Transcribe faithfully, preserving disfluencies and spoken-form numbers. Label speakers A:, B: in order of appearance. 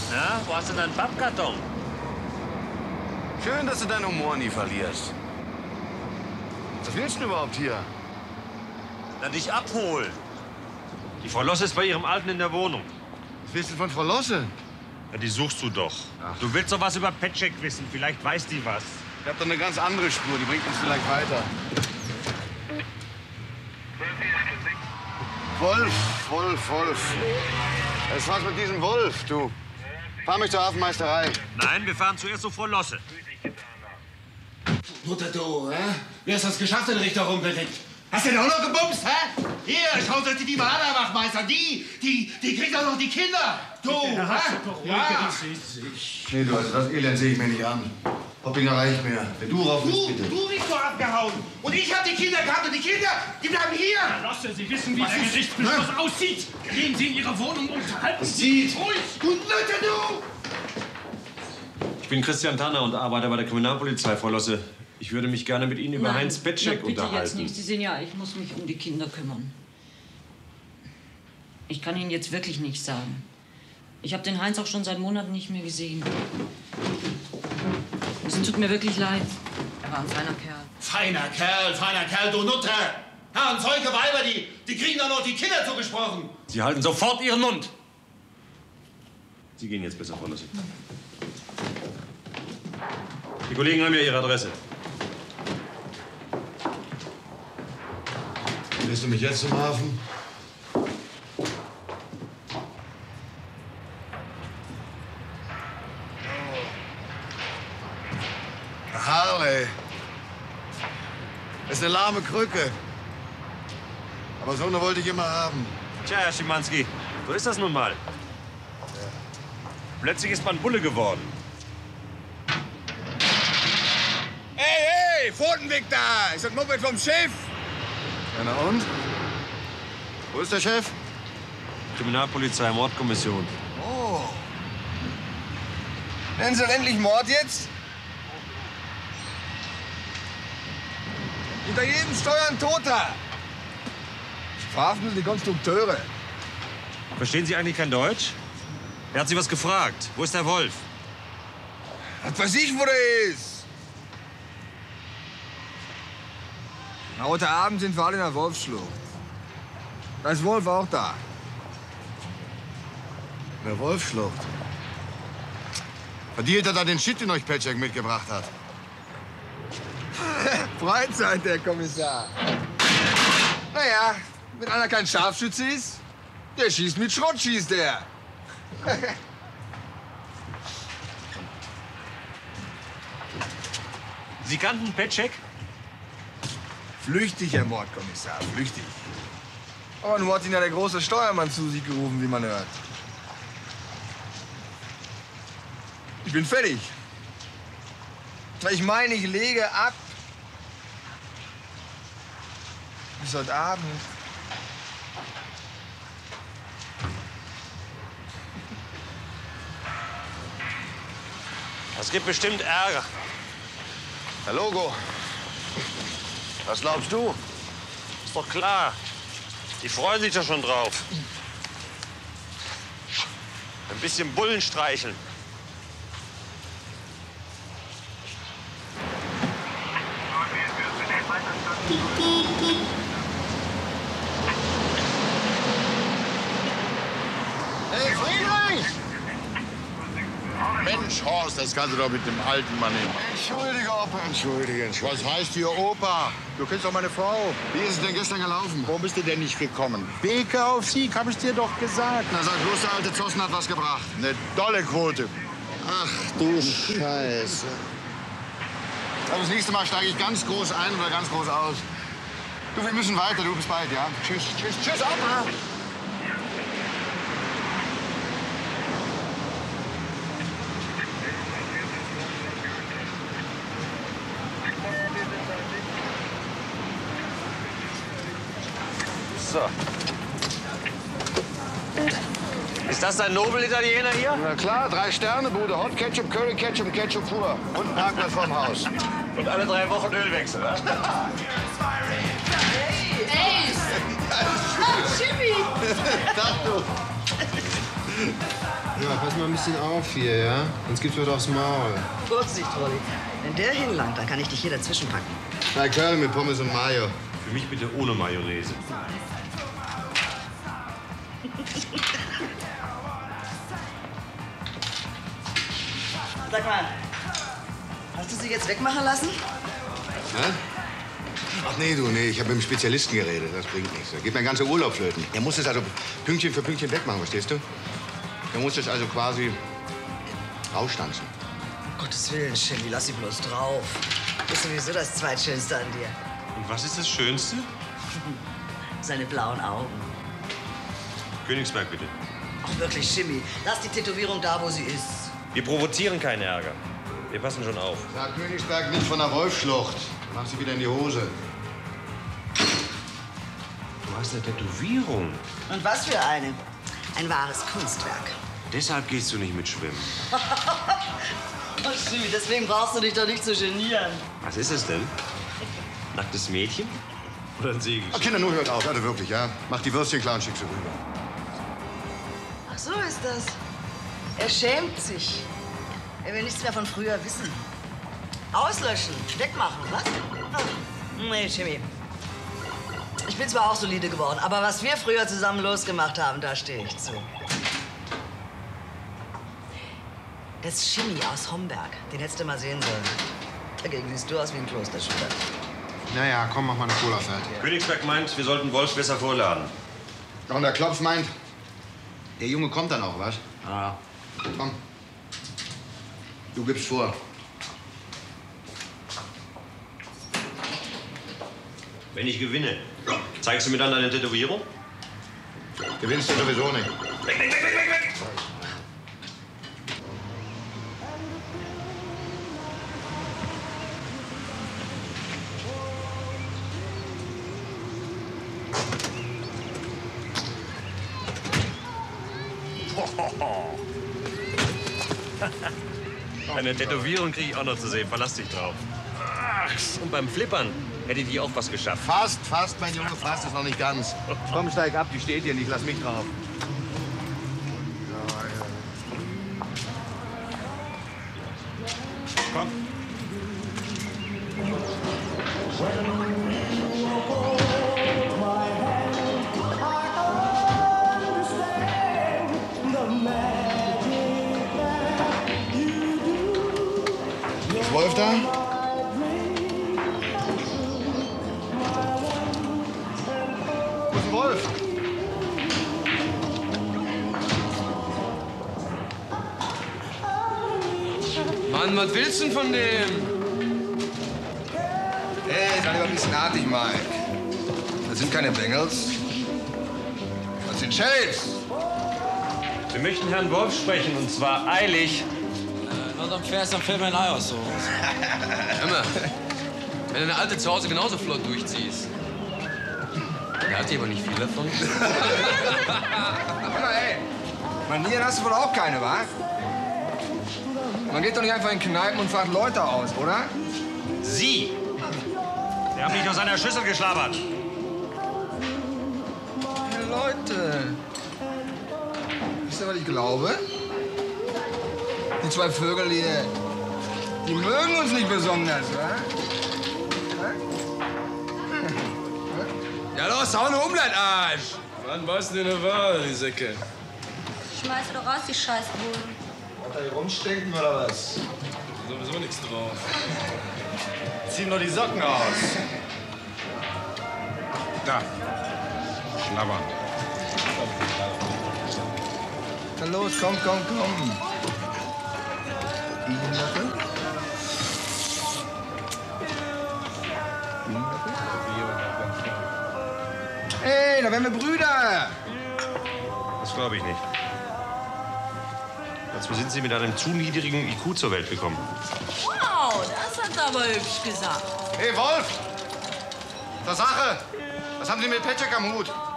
A: Na, wo hast du deinen Pappkarton?
B: Schön, dass du deinen Humor nie verlierst. Was willst du überhaupt hier?
A: Na, dich abholen. Die Frau Losse ist bei ihrem Alten in der Wohnung.
B: Was willst du von Frau Losse?
A: Ja, die suchst du doch.
B: Ach.
A: Du willst doch was über Petschek wissen. Vielleicht weiß die was.
B: Ich hab doch eine ganz andere Spur, die bringt uns vielleicht weiter. Wolf, Wolf, Wolf. Was war's mit diesem Wolf, du? Fahr mich zur Hafenmeisterei.
A: Nein, wir fahren zuerst zu Frau Losse.
C: Mutter, du, hä? Wie hast du das geschafft, den Richter rumgekriegt? Hast du den auch noch gebumst, hä? Hier, schauen Sie sich die mal an, Herr Wachmeister. Die, die, die kriegt auch noch die Kinder. Du, hä? Ja.
B: Nee, du, also das Elend sehe ich mir nicht an. Hoppinger reicht mir. Wenn du rauf willst,
C: Du,
B: bitte.
C: du bist doch abgehauen. Und ich hab die Kinder gehabt und die Kinder, die bleiben hier.
D: Herr Losse, Sie wissen, wie
C: Was
D: der
C: ist-
D: Gerichtsbeschluss
C: Hä?
D: aussieht. Gehen Sie in Ihre Wohnung und halten
B: Es
D: Sie
B: sieht.
D: ruhig.
C: Und Mutter, du.
E: Ich bin Christian Tanner und arbeite bei der Kriminalpolizei, Frau Losse. Ich würde mich gerne mit Ihnen über
F: Nein,
E: Heinz Petschek
F: na, bitte
E: unterhalten.
F: jetzt nicht. Sie sehen ja, ich muss mich um die Kinder kümmern. Ich kann Ihnen jetzt wirklich nichts sagen. Ich habe den Heinz auch schon seit Monaten nicht mehr gesehen. Es tut mir wirklich leid. Er war ein feiner Kerl.
C: Feiner Kerl, feiner Kerl, du Nutte. Herren Zeuge Weiber, die, die kriegen doch noch die Kinder zugesprochen.
E: Sie halten sofort Ihren Mund! Sie gehen jetzt besser, Frau Losse. Die Kollegen haben ja Ihre Adresse.
B: Lässt du mich jetzt zum Hafen? Harley. Das ist eine lahme Krücke. Aber so eine wollte ich immer haben.
A: Tja, Herr Schimanski, so ist das nun mal. Plötzlich ist man Bulle geworden.
B: Hey, hey, Pfotenweg da! Ist das Moped vom Chef? Ja, na und? Wo ist der Chef?
E: Kriminalpolizei, Mordkommission.
B: Oh. Nennen Sie endlich Mord jetzt? Hinter jedem Steuer ein Toter. Verhaften Sie die Konstrukteure.
A: Verstehen Sie eigentlich kein Deutsch? Er hat Sie was gefragt. Wo ist der Wolf?
B: Was weiß ich, wo der ist? Na, heute Abend sind wir alle in der Wolfsschlucht. Da ist Wolf auch da. In der Wolfsschlucht? Verdient er da den Shit, den euch Petschek mitgebracht hat? Freizeit, der Kommissar. Naja, wenn einer kein Scharfschütze ist, der schießt mit Schrott, schießt der.
A: Sie kannten Petschek?
B: Flüchtig, Herr Mordkommissar, flüchtig. Aber nun hat ihn ja der große Steuermann zu sich gerufen, wie man hört. Ich bin fertig. Ich meine, ich lege ab. Bis heute Abend.
A: Das gibt bestimmt Ärger.
B: Herr Logo, was glaubst du?
A: Ist doch klar. Die freuen sich doch schon drauf. Ein bisschen Bullen streicheln.
B: Hey, Friedrich! Mensch, Horst, das kannst du doch mit dem alten Mann nehmen. Entschuldige, Opa, entschuldige. Was heißt hier Opa? Du kennst doch meine Frau. Wie ist es denn gestern gelaufen?
G: Warum bist du denn nicht gekommen? Beke auf Sieg, hab ich dir doch gesagt.
B: Na, sag bloß, der alte Zossen hat was gebracht.
G: Eine dolle Quote.
B: Ach, du Scheiße. Also das nächste Mal steige ich ganz groß ein oder ganz groß aus. Du, wir müssen weiter. Du, bis bald, ja? Tschüss, tschüss, tschüss, Opa.
A: So. Ist das dein Nobel-Italiener hier?
B: Na klar, drei Sterne, Bude. Hot Ketchup, Curry Ketchup, Ketchup pur. Und ein Parkplatz vorm Haus.
A: Und alle drei Wochen Ölwechsel, ne?
H: Hey! Ah, Jimmy!
B: Tag, du. Ja, pass mal ein bisschen auf hier, ja? Sonst gibt's was aufs Maul.
H: Vorsicht, Rolli. Wenn der hinlangt, dann kann ich dich hier dazwischen packen.
B: Drei Körner mit Pommes und Mayo.
A: Für mich bitte ohne Mayonnaise.
H: Sag mal, hast du sie jetzt wegmachen lassen?
B: Hä? Ach nee, du, nee, ich habe mit dem Spezialisten geredet. Das bringt nichts. Da geht mein ganzer Urlaub flöten. Der muss es also Pünktchen für Pünktchen wegmachen, verstehst du? Der muss es also quasi rausstanzen.
H: Um Gottes Willen, Shelly, lass sie bloß drauf. Das ist sowieso das Zweitschönste an dir.
A: Und was ist das Schönste?
H: Seine blauen Augen.
A: Königsberg, bitte.
H: Ach wirklich, Shimmy, lass die Tätowierung da, wo sie ist.
A: Wir provozieren keinen Ärger. Wir passen schon auf.
B: Sag Königsberg nicht von der Wolfsschlucht. Mach sie wieder in die Hose.
A: Du hast eine Tätowierung.
H: Und was für eine? Ein wahres Kunstwerk.
A: Deshalb gehst du nicht mit schwimmen.
H: Oh, Shimmy, deswegen brauchst du dich doch nicht zu genieren.
A: Was ist es denn? Nacktes Mädchen? Oder ein Segel?
B: Ach, Kinder, nur hört auf. Also wirklich, ja? Mach die Würstchen klar und schick sie rüber.
H: Ach so ist das. Er schämt sich. Er will nichts mehr von früher wissen. Auslöschen, wegmachen, was? Ach, nee, Jimmy. Ich bin zwar auch solide geworden, aber was wir früher zusammen losgemacht haben, da stehe ich zu. Das Jimmy aus Homberg, den hättest du mal sehen sollen. Dagegen siehst du aus wie ein Klosterschüler.
B: Naja, komm, mach mal eine Cola fertig.
A: Königsberg meint, wir sollten Wolf besser vorladen.
B: Und der Klopf meint, der Junge kommt dann auch, was?
A: Ah.
B: Komm. Du gibst vor.
A: Wenn ich gewinne, zeigst du mir dann deine Tätowierung?
B: Gewinnst du sowieso nicht.
A: Weg, weg, weg, weg, weg, weg! Eine Tätowierung kriege ich auch noch zu sehen. Verlass dich drauf. Ach, und beim Flippern hätte ich auch was geschafft.
B: Fast, fast, mein Junge, fast ist noch nicht ganz. Komm, steig ab, die steht hier nicht, lass mich drauf.
A: Komm.
B: Ist Wolf da? Wo ist denn Wolf?
I: Mann, was willst du denn von dem?
C: Hey, sei lieber ein bisschen artig, Mike. Das sind keine Bengals. Das sind Sheriffs.
A: Wir möchten Herrn Wolf sprechen, und zwar eilig.
J: Na, dann fährst du am Film ein Ei aus, so.
I: Hör mal, wenn du eine alte zu Hause genauso flott durchziehst. Der hat hier aber nicht viel davon.
C: Hör mal, ey. Manieren hast du wohl auch keine, wa? Man geht doch nicht einfach in Kneipen und fragt Leute aus, oder?
A: Sie! Sie haben mich aus einer Schüssel geschlabbert.
C: Hey, Leute. Wisst ihr, was ich glaube? Die zwei Vögel hier, die mögen uns nicht besonders, wa?
I: Ja los, hau ne Umland, Arsch! Wann warst du denn eine Wahl, die Säcke?
K: Schmeiß doch raus, die Scheißbullen.
B: Hat er hier rumstinken oder was?
I: Sowieso nichts drauf.
B: Zieh nur die Socken aus.
C: Da. Schlabbern. Na los, komm, komm, komm. Hey, da wären wir Brüder.
A: Das glaube ich nicht. Dazu sind Sie mit einem zu niedrigen I Q zur Welt gekommen.
F: Wow, das hat er aber hübsch gesagt.
B: Hey, Wolf! Zur Sache! Was haben Sie mit Petschek am Hut?